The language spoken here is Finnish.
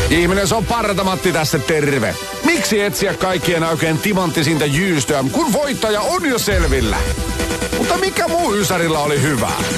Ihminen, se on Parta-Matti tässä, terve. Miksi etsiä kaikkien oikein timanttisinta jyystöä, kun voittaja on jo selvillä? Mutta mikä muu Ysärillä oli hyvää?